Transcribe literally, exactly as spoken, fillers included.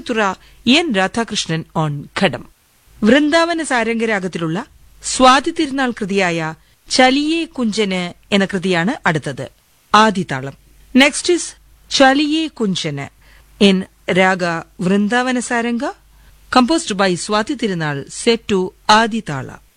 തിരുവാറ്റുതുറ N Radhakrishnan on ഘടം. വൃന്ദാവന സാരംഗരാഗത്തിലുള്ള സ്വാതി തിരുനാൾ കൃതിയായ ചലിയേ കുഞ്ചന് എന്ന കൃതിയാണ് അടുത്തത്. ആദിതാളം. Next is ചലിയേ Kunchan in raga Vrindavana സാരംഗ, composed by Swati Tirunal, set to Adi Tala.